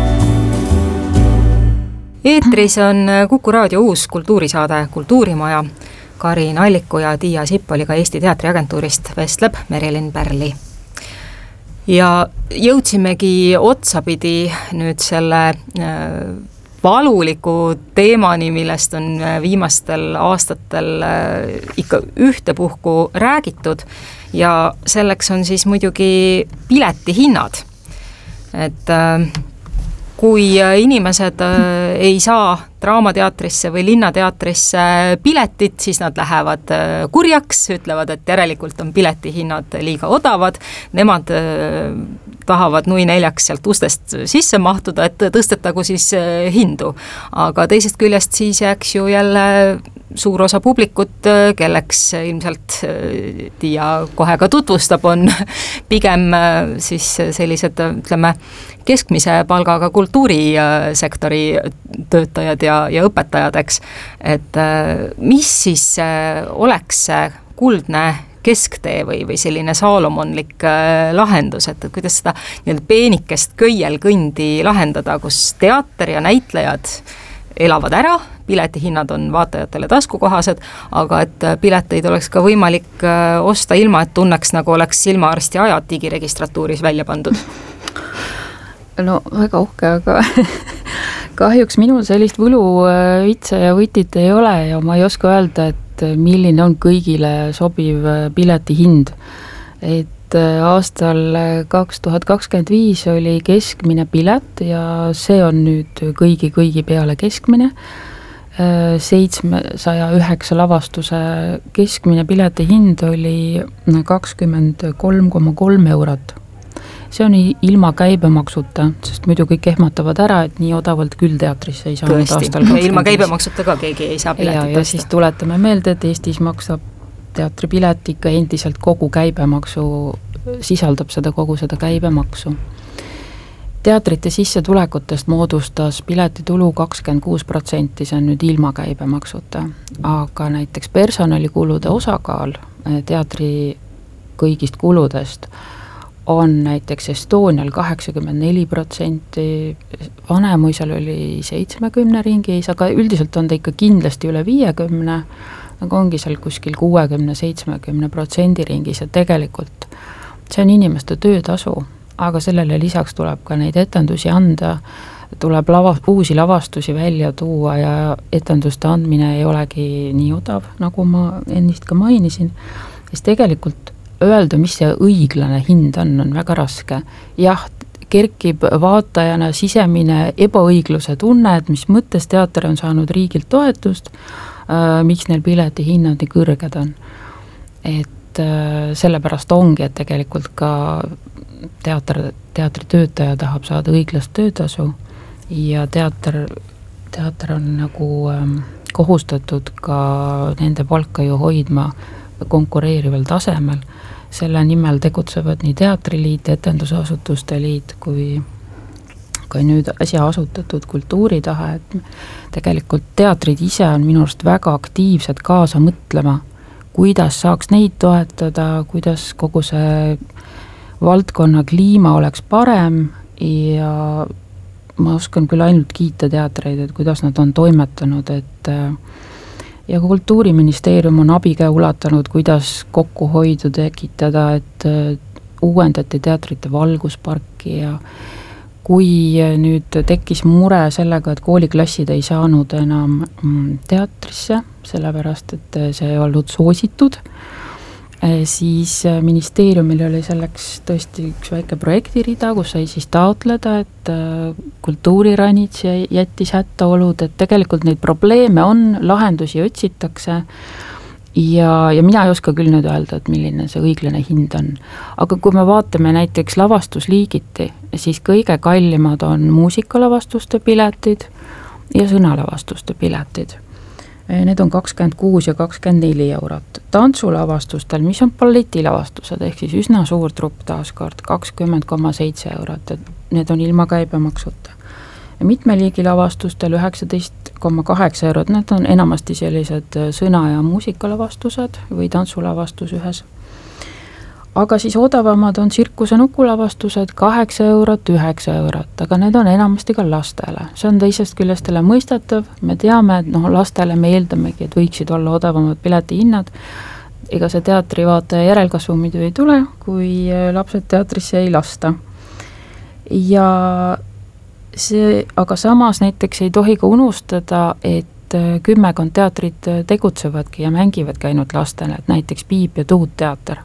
Eetris on Kuku Raadio uus kultuurisaade Kultuurimaja. Karin Alliku ja Tiia Sippoliga Eesti Teatriagentuurist vestleb Merilin Pärli. Ja jõudsimegi otsapidi nüüd selle valuliku teemani, millest on viimastel aastatel ikka ühtepuhku räägitud. Ja selleks on siis muidugi piletihinnad. Et kui inimesed ei saa draamateatrisse või linnateatrisse piletit, siis nad lähevad kurjaks, ütlevad, et järelikult on piletihinnad liiga odavad. Nemad tahavad nui neljaks sealt ustest sisse mahtuda, et tõstetagu siis hindu. Aga teisest küljest siis jääks ju jälle suur osa publikut, kelleks ilmselt Tiia kohe ka tutvustab, on pigem siis sellised, ütleme, keskmise palgaga kultuurisektori töötajad ja õpetajad, eks. Et mis siis oleks see kuldne kesktee või selline saalomonlik lahendus, et kuidas seda peenikest köielkõndi lahendada, kus teater ja näitlejad elavad ära, piletihinnad on vaatajatele taskukohased, aga et pileteid oleks ka võimalik osta ilma, et tunneks, nagu oleks silmaarsti ajad digiregistratuuris välja pandud. No väga uhke, aga kahjuks minul sellist võluvitse ja võtit ei ole ja ma ei oska öelda, et milline on kõigile sobiv piletihind. Et aastal 2025 oli keskmine pilet ja see on nüüd kõigi peale keskmine. 709 lavastuse keskmine piletihind oli 23,3 eurot. See on ilma käibemaksuta, sest muidu kõik ehmatavad ära, et nii odavalt küll teatrisse ei saanud aastal 25. Ilma käibemaksuta ka keegi ei saa piletit ja siis tuletame meelde, et Eestis maksab teatripilet ikka endiselt kogu käibemaksu, sisaldab kogu seda käibemaksu. Teatrite sissetulekutest moodustas piletitulu 26%, see on nüüd ilma käibemaksuta, aga näiteks personalikulude osakaal teatri kõigist kuludest on näiteks Estonial 84%, Vanemuisal oli 70 ringis, aga üldiselt on ta ikka kindlasti üle 50%, aga ongi seal kuskil 60-70% ringis ja tegelikult see on inimeste töötasu, aga sellele lisaks tuleb ka neid etendusi anda, tuleb uusi lavastusi välja tuua ja etenduste andmine ei olegi nii odav, nagu ma ennist ka mainisin, siis tegelikult öelda, mis see õiglane hind on väga raske. Jah, kerkib vaatajana sisemine ebaõigluse tunne, et mis mõttes teater on saanud riigilt toetust, miks neil pileti hinnad nii kõrged on. Et sellepärast ongi, et tegelikult ka teatri töötaja tahab saada õiglast töötasu ja teater on nagu kohustatud ka nende palka ju hoidma konkureerival tasemel. Selle nimel tegutsevad nii teatriliit, etendusasutuste liit kui ka nüüd äsja asutatud kultuuritahe, et tegelikult teatrid ise on minu arust väga aktiivsed kaasa mõtlema, kuidas saaks neid toetada, kuidas kogu see valdkonna kliima oleks parem ja ma oskan küll ainult kiita teatreid, et kuidas nad on toimetanud, et ja Kultuuriministeerium on abikäe ulatanud, kuidas kokkuhoidu tekitada, et uuendati teatrite valgusparki ja kui nüüd tekkis mure sellega, et kooliklassid ei saanud enam teatrisse, sellepärast, et see ei olnud soositud, siis ministeeriumil oli selleks tõesti üks väike projektirida, kus sai siis taotleda, et kultuuriranits jättis hättaolud, et tegelikult neid probleeme on, lahendusi otsitakse ja mina ei oska küll nüüd öelda, et milline see õiglane hind on. Aga kui me vaatame näiteks lavastusliigiti, siis kõige kallimad on muusikalavastuste piletid ja sõnalavastuste piletid. Need on 26 ja 24 eurot. Tantsulavastustel, mis on balletilavastused, ehk siis üsna suur trupp taaskord, 20,7 eurot, et need on ilma käibemaksuta. Ja mitmeliigilavastustel 19,8 eurot, need on enamasti sellised sõna- ja muusikalavastused või tantsulavastus ühes. Aga siis odavamad on tsirkuse nukulavastused 8 eurot, 9 eurot, aga need on enamasti ka lastele. See on teisest küljestele mõistatav, me teame, et lastele me eeldamegi, et võiksid olla odavamad piletihinnad. Ega see teatrivaataja järelkasvu muidu ei tule, kui lapsed teatrisse ei lasta. Ja aga samas näiteks ei tohi ka unustada, et kümmekond teatrit tegutsevadki ja mängivadki ainult lastele, et näiteks Piip ja Tuutteater.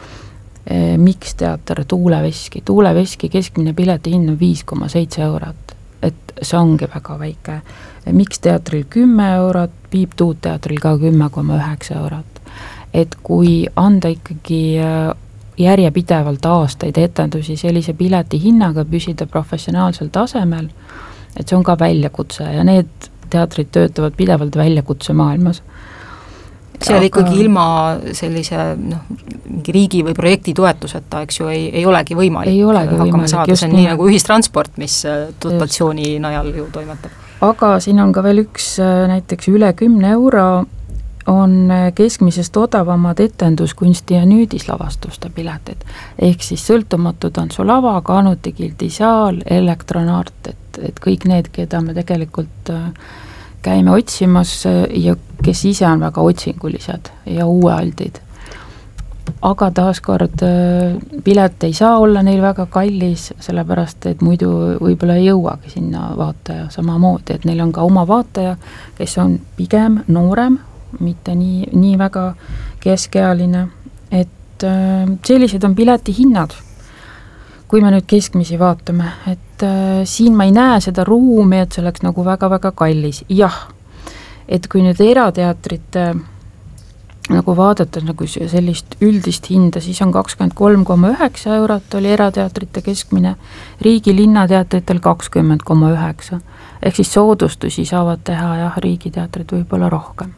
Miks teater, Tuuleveski keskmine piletihind on 5,7 eurot, et see ongi väga väike. Miks teatril 10 eurot, Piip Tuutteatril ka 10,9 eurot. Et kui anda ikkagi järjepidevalt aastaid etendusi sellise pileti hinnaga püsida professionaalsel tasemel, et see on ka väljakutse ja need teatrid töötavad pidevalt väljakutse maailmas. Seal ikkagi ilma sellise mingi riigi või projekti toetuseta, eks ju, ei olegi võimalik hakkama saada, see on nii nagu ühistransport, mis dotatsiooni najal ju toimetab. Aga siin on ka veel üks näiteks üle 10 euro on keskmisest odavamad etendus, kunsti ja nüüdislavastuste piletid. Ehk siis sõltumatu tantsulava, Kaanuti saal, elektronart, et kõik need, keda me tegelikult käime otsimas ja kes ise on väga otsingulised ja uuealdid. Aga taaskord pilet ei saa olla neil väga kallis, sellepärast, et muidu võib-olla ei jõuagi sinna vaataja samamoodi, et neil on ka oma vaataja, kes on pigem noorem, mitte nii väga keskealine, et sellised on pileti hinnad. Kui me nüüd keskmisi vaatame, et siin ma ei näe seda ruumi, et see oleks nagu väga-väga kallis. Jah, et kui nüüd erateatrite nagu vaadata nagu sellist üldist hinda, siis on 23,9 eurot oli erateatrite keskmine, riigi linnateatritel 20,9. Ehk siis soodustusi saavad teha jah, riigiteatrid võib-olla rohkem.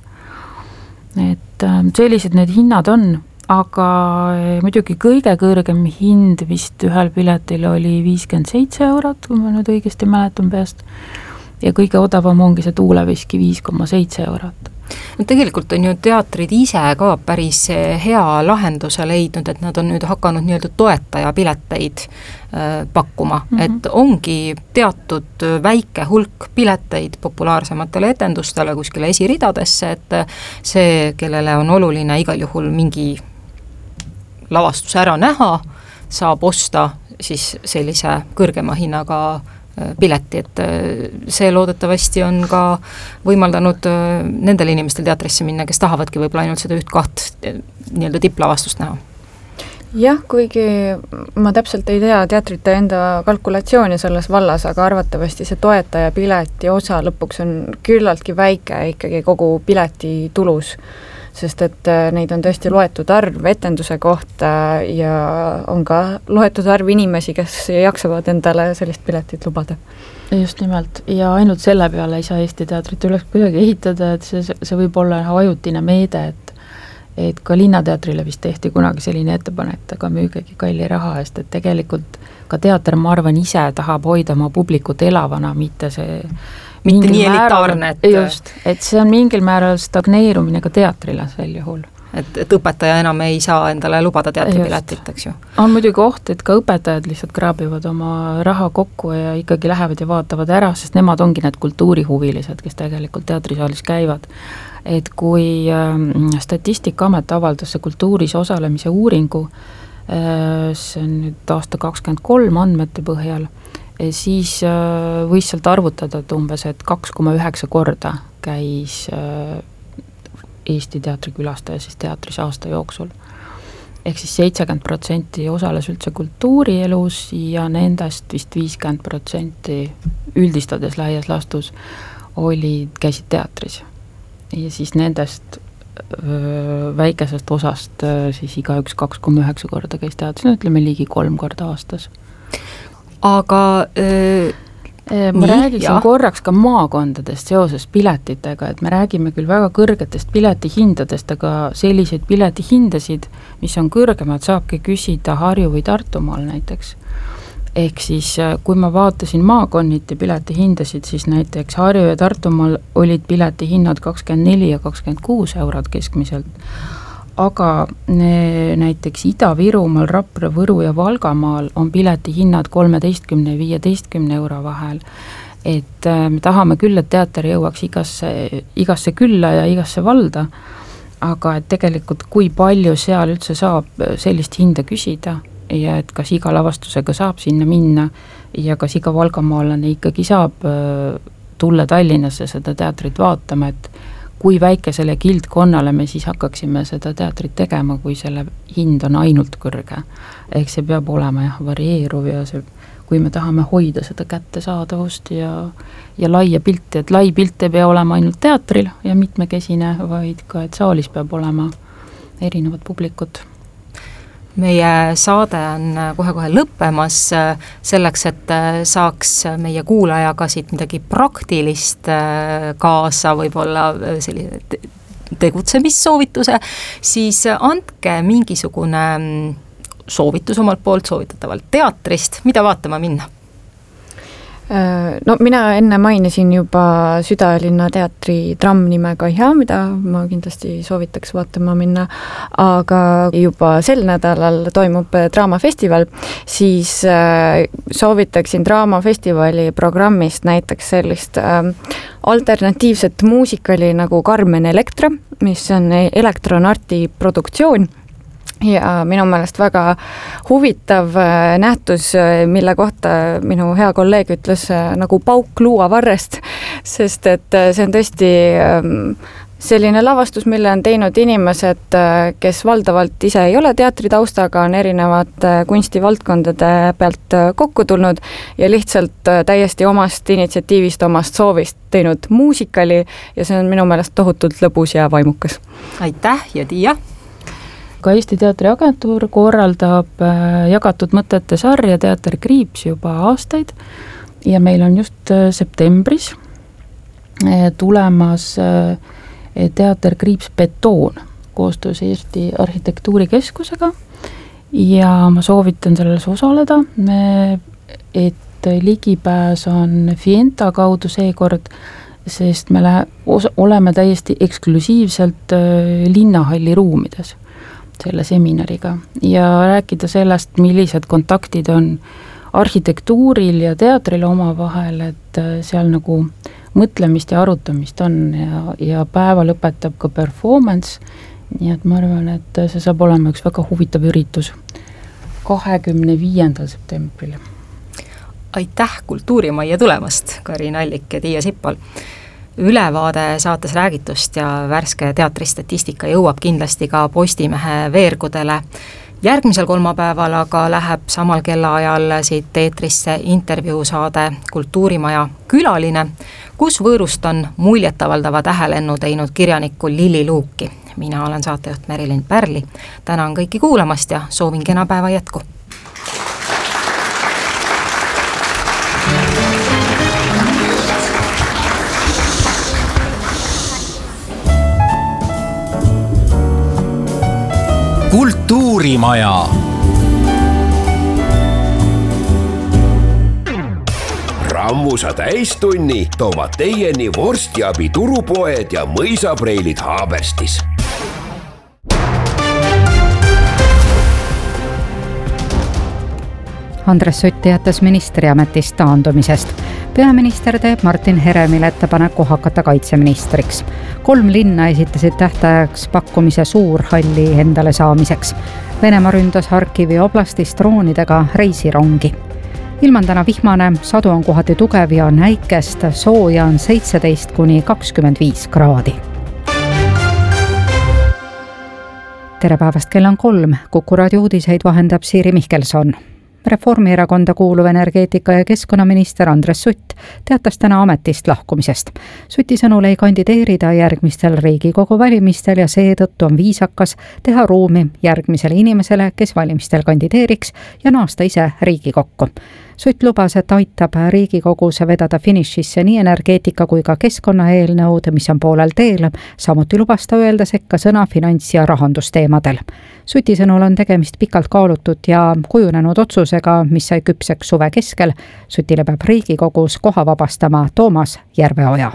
Et sellised need hinnad on, aga muidugi kõige kõrgem hind vist ühel piletil oli 57 eurot, kui ma nüüd õigesti mäletan peast, ja kõige odavam ongi see Tuuleveski 5,7 eurot. Tegelikult on ju teatrid ise ka päris hea lahenduse leidnud, et nad on nüüd hakanud nii-öelda toetajapileteid pakkuma, et ongi teatud väike hulk pileteid populaarsematele etendustele kuskile esiridadesse, et see, kellele on oluline igal juhul mingi lavastus ära näha, saab osta siis sellise kõrgema hinnaga pileti, et see loodetavasti on ka võimaldanud nendel inimestel teatrisse minna, kes tahavadki võib-olla ainult seda üht-kaht nii-öelda tipplavastust näha. Jah, kuigi ma täpselt ei tea teatrite enda kalkulatsiooni selles vallas, aga arvatavasti see toetaja pileti osa lõpuks on küllaltki väike ikkagi kogu pileti tulus, sest et neid on tõesti loetud arv etenduse kohta ja on ka loetud arv inimesi, kes jaksavad endale sellist piletit lubada. Just nimelt, ja ainult selle peale ei saa Eesti teatrit üles kuidagi ehitada, et see võib olla ajutine meede, et ka Linnateatrile vist tehti kunagi selline ettepanek, aga müügegi kalli raha eest, et tegelikult ka teater, ma arvan, ise tahab hoida oma publikut elavana, mitte nii elitaarne, et see on mingil määral stagneerumine ka teatrile sel juhul. Et õpetaja enam ei saa endale lubada teatripiletit, eks ju. On muidugi oht, et ka õpetajad lihtsalt kraabivad oma raha kokku ja ikkagi lähevad ja vaatavad ära, sest nemad ongi need kultuurihuvilised, kes tegelikult teatrisaalis käivad. Et kui Statistikaamet avaldas see kultuuris osalemise uuringu, see on nüüd aasta 23 andmete põhjal, siis võis sealt arvutada, et umbes 2,9 korda käis Eesti teatrikülastaja siis teatris aasta jooksul. Ehk siis 70% osales üldse kultuurielus ja nendest vist 50% üldistades laias laastus käisid teatris. Ja siis nendest väikesest osast siis igaüks 2,9 korda käis teatris, ütleme ligi 3 korda aastas. Aga ma räägiksin korraks ka maakondadest seoses piletitega, et me räägime küll väga kõrgetest piletihindadest, aga selliseid piletihindasid, mis on kõrgemad, saabki küsida Harju või Tartumaal näiteks. Ehk siis, kui ma vaatasin maakonniti piletihindasid, siis näiteks Harju ja Tartumaal olid piletihinnad 24 ja 26 eurot keskmiselt, aga näiteks Ida-Virumaal, Rapla, Võru ja Valgamaal on piletihinnad 13 ja 15 euro vahel. Et me tahame küll, et teater jõuaks igasse külla ja igasse valda, aga et tegelikult kui palju seal üldse saab sellist hinda küsida ja et kas iga lavastusega saab sinna minna ja kas iga valgamaalane ikkagi saab tulla Tallinnasse seda teatrit vaatama, et kui väikesele kildkonnale me siis hakkaksime seda teatrit tegema, kui selle hind on ainult kõrge. Ehk see peab olema varieeruv ja kui me tahame hoida seda kättesaadavust ja laia pilti, et lai pilt ei pea olema ainult teatril ja mitmekesine, vaid ka, et saalis peab olema erinevad publikud. Meie saade on kohe-kohe lõppemas selleks, et saaks meie kuulajaga siit midagi praktilist kaasa, võib-olla sellise tegutsemissoovituse, siis andke mingisugune soovitus omalt poolt, soovitatavalt teatrist, mida vaatama minna? No mina enne mainisin juba Südalinna teatri Tramm nimega Hea, mida ma kindlasti soovitaks vaatama minna, aga juba sel nädalal toimub draamafestival, siis soovitaksin draamafestivali programmist näiteks sellist alternatiivset muusikali nagu Carmen Electra, mis on elektronarti produktsioon, ja minu meelest väga huvitav nähtus, mille kohta minu hea kolleeg ütles nagu pauk luuavarrest, sest et see on tõesti selline lavastus, mille on teinud inimesed, kes valdavalt ise ei ole teatritaustaga, on erinevad kunstivaldkondade pealt kokku tulnud ja lihtsalt täiesti omast initsiatiivist, omast soovist teinud muusikali ja see on minu meelest tohutult lõbus ja vaimukas. Aitäh ja Tiia! Ka Eesti Teatriagentuur korraldab jagatud mõtete sarja Teater Kriips juba aastaid ja meil on just septembris tulemas Teater Kriips Betoon koostöös Eesti Arhitektuurikeskusega ja ma soovitan selles osaleda, et ligipääs on Fienta kaudu seekord sest me oleme täiesti eksklusiivselt linnahalli ruumides selle seminariga ja rääkida sellest, millised kontaktid on arhitektuuril ja teatril omavahel, et seal nagu mõtlemist ja arutamist on ja päeva lõpetab ka performance, nii et ma arvan, et see saab olema üks väga huvitav üritus 25. septembril. Aitäh Kultuurimajja tulemast, Karin Allik ja Tiia Sippal. Ülevaade saates räägitust ja värske teatristatistika jõuab kindlasti ka Postimehe veergudele. Järgmisel kolmapäeval aga läheb samal kellaajal siit eetrisse intervjuusaade Kultuurimaja külaline, kus võõrustan muljetavaldava tähelennu teinud kirjanikku Lilli Luuki. Mina olen saatejuht Merilin Pärli. Tänan kõiki kuulamast ja soovin kena päeva jätku. Kultuurimaja. Rammusa täistunni toovad teieni vorstiabi turupoed ja mõisapreilid Haaberstis. Andres Sutt teatas ministriametist taandumisest. Peaminister teeb Martin Heremile ettepaneku hakata kaitseministriks. 3 linna esitasid tähtajaks pakkumise Suurhalli endale saamiseks. Venemaa ründas Harkivi oblastist droonidega reisirongi. Ilm on täna vihmane, sadu on kohati tugev ja näikest, sooja on 17–25 kraadi. Tere päevast, kell on 3. Kuku raadio uudiseid vahendab Siiri Mihkelson. Reformierakonda kuuluv energeetika- ja keskkonnaminister Andres Sutt teatas täna ametist lahkumisest. Suti sõnul ei kandideerida järgmistel Riigikogu valimistel ja seetõttu on viisakas teha ruumi järgmisele inimesele, kes valimistel kandideeriks ja naasta ise Riigikokku. Sutt lubas, et aitab Riigikogus vedada finišisse nii energeetika kui ka keskkonnaeelnõud, mis on poolel teel, samuti lubas ta öelda sekka sõna finants- ja rahandusteemadel. Suti sõnul on tegemist pikalt kaalutud ja kujunenud otsusega, mis sai küpseks suve keskel. Sutile peab Riigikogus koha vabastama Toomas Järveoja.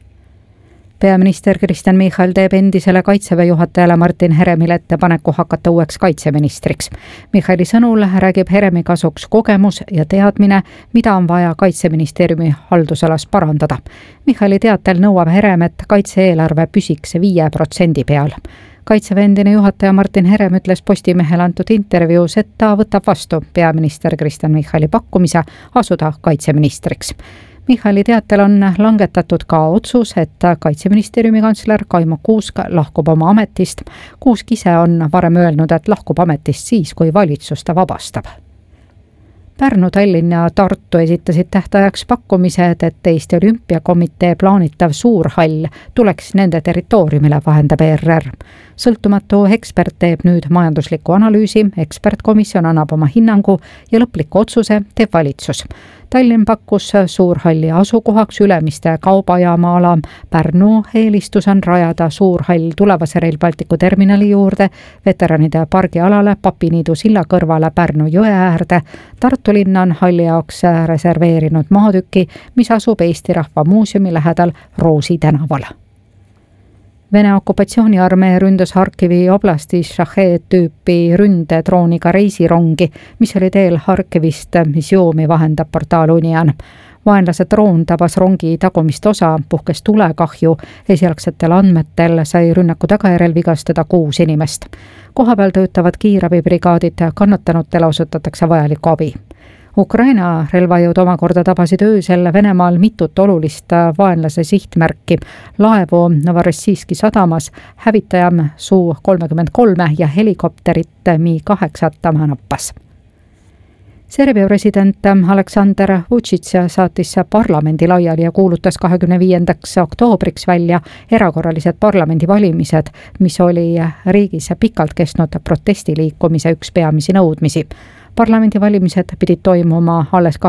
Peaminister Kristen Michal teeb endisele kaitseväe juhatajale Martin Heremile ettepaneku hakata uueks kaitseministriks. Michali sõnul räägib Heremi kasuks kogemus ja teadmine, mida on vaja kaitseministeeriumi haldusalas parandada. Michali teatel nõuab Herem, et kaitse-eelarve püsiks 5% peal. Kaitseväe endine juhataja Martin Herem ütles Postimehele antud intervjuus, et ta võtab vastu peaminister Kristen Michali pakkumise asuda kaitseministriks. Michali teatel on langetatud ka otsus, et kaitseministeeriumi kantsler Kaimo Kuusk lahkub oma ametist. Kuusk ise on varem öelnud, et lahkub ametist siis, kui valitsus ta vabastab. Pärnu, Tallinn ja Tartu esitasid tähtajaks pakkumised, et Eesti Olümpiakomitee plaanitav Suurhall tuleks nende territooriumile, vahendab ERR. Sõltumatu ekspert teeb nüüd majandusliku analüüsi, ekspertkomisjon annab oma hinnangu ja lõpliku otsuse teeb valitsus. Tallinn pakkus Suurhalli asukohaks Ülemiste kaubajaama ala. Pärnu eelistus on rajada Suurhall tulevase Rail Balticu terminali juurde, veteranide pargialale, Papiniidu silla kõrvale Pärnu jõe äärde. Tartu linn on halli jaoks reserveerinud maatüki, mis asub Eesti Rahva Muuseumi lähedal Roosi tänaval. Vene okupatsiooniarmee ründas Harkivi oblastis Shahed-tüüpi ründedrooniga reisirongi, mis oli teel Harkivist Misjoomi, vahendab portaal Union. Vaenlase droon tabas rongi tagumist osa, puhkes tulekahju, esialgsetel andmetel sai rünnaku tagajärjel vigastada 6 inimest. Kohapeal töötavad kiirabibrigaadid, kannatanutele osutatakse vajalikku abi. Ukraina relvajõud omakorda tabasid öösel Venemaal mitut olulist vaenlase sihtmärki. Laevu Novorossijski sadamas, hävitaja Su-33 ja helikopterit Mi-8 määnappas. Serbia president Aleksandar Vučić saatis parlamendi laiali ja kuulutas 25. oktoobriks välja erakorralised parlamendivalimised, mis oli riigis pikalt kestnud protestiliikumise üks peamisi nõudmisi. Parlamendivalimised pidid toimuma alles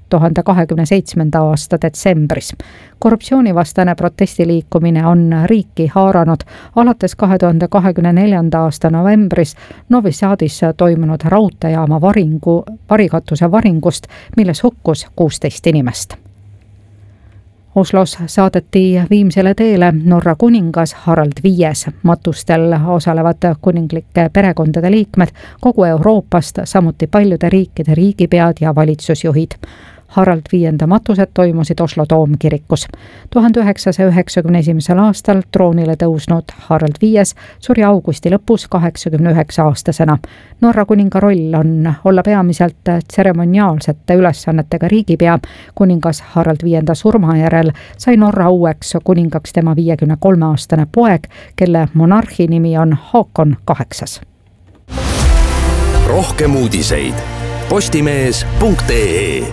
2027. aasta detsembris. Korruptsioonivastane protestiliikumine on riiki haaranud alates 2024. aasta novembris Novi Sadis toimunud raudteejaama varikatuse varingust, milles hukkus 16 inimest. Oslos saadeti viimsele teele Norra kuningas Harald V. Matustel osalevad kuninglike perekondade liikmed kogu Euroopast, samuti paljude riikide riigipead ja valitsusjuhid. Harald V matused toimusid Oslo Toomkirikus. 1991. aastal troonile tõusnud Harald V suri augusti lõpus 89-aastasena. Norra kuninga roll on olla peamiselt tseremoniaalsete ülesannetega riigipea. Kuningas Harald V surma järel sai Norra uueks kuningaks tema 53-aastane poeg, kelle monarhi nimi on Haakon VIII. Rohkem uudiseid postimees.ee.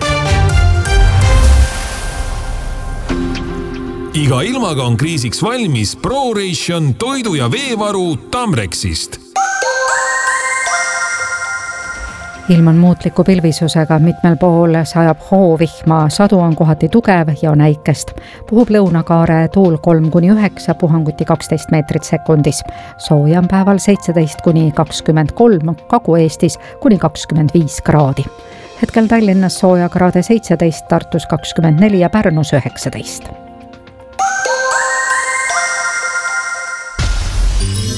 Iga ilmaga on kriisiks valmis ProRation toidu- ja veevaru Tamrexist. Ilm on muutliku pilvisusega, mitmel pool sajab hoovihma, sadu on kohati tugev ja on äikest. Puhub lõunakaare tuul 3-9, puhanguti 12 meetrit sekundis. Sooja on päeval 17-23, Kagu-Eestis kuni 25 kraadi. Hetkel Tallinnas sooja kraade 17, Tartus 24 ja Pärnus 19.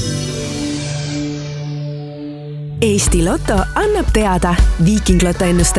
Eesti Loto annab teada, Viiking Loto ennustab